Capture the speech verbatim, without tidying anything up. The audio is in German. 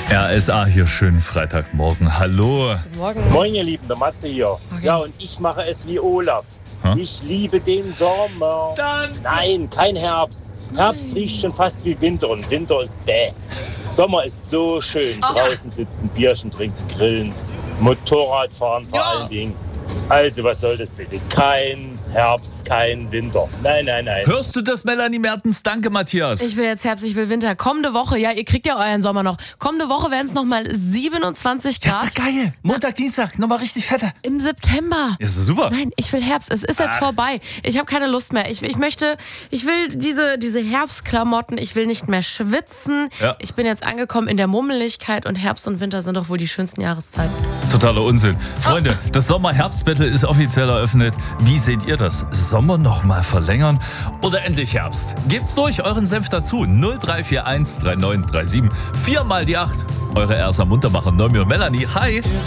R S A hier, schönen Freitagmorgen. Hallo. Guten Morgen. Moin, ihr Lieben, der Matze hier. Okay. Ja, und ich mache es wie Olaf. Hä? Ich liebe den Sommer. Danke. Nein, kein Herbst. Herbst riecht schon fast wie Winter und Winter ist bäh. Sommer ist so schön. Ach. Draußen sitzen, Bierchen trinken, grillen, Motorradfahren vor Ja. allen Dingen. Also, was soll das bitte? Kein Herbst, kein Winter. Nein, nein, nein. Hörst du das, Melanie Mertens? Danke, Matthias. Ich will jetzt Herbst, ich will Winter. Kommende Woche, ja, ihr kriegt ja euren Sommer noch. Kommende Woche werden es nochmal siebenundzwanzig Das Grad ist doch geil. Montag, Dienstag, nochmal richtig fette. im September. Ist super. Nein, ich will Herbst. Es ist jetzt Ach. vorbei. Ich habe keine Lust mehr. Ich, ich möchte, ich will diese, diese Herbstklamotten. Ich will nicht mehr schwitzen. Ja. Ich bin jetzt angekommen in der Mummeligkeit und Herbst und Winter sind doch wohl die schönsten Jahreszeiten. Totaler Unsinn. Freunde, das Sommer-Herbst-Battle ist offiziell eröffnet. Wie seht ihr das? Sommer nochmal verlängern oder endlich Herbst? Gebt's durch, euren Senf dazu. null drei vier eins drei neun drei sieben. Viermal die acht. Eure Ersa Muntermacher, Nomi und Melanie. Hi.